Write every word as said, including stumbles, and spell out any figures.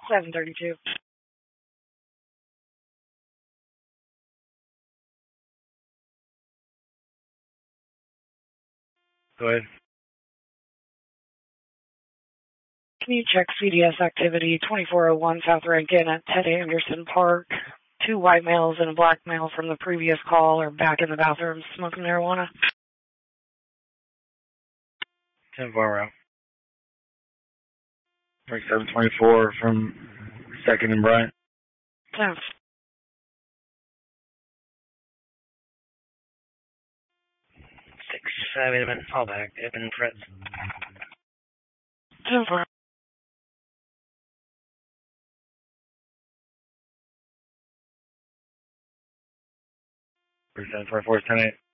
seven thirty-two. Go ahead. Can you check C D S activity twenty-four oh one South Rankin at Ted Anderson Park? Two white males and a black male from the previous call are back in the bathroom smoking marijuana. ten four route. seven twenty-four from second and Bryant. ten. Six, five, eight, minute, fall back, up in front. ten four. seven twenty-four, ten eight.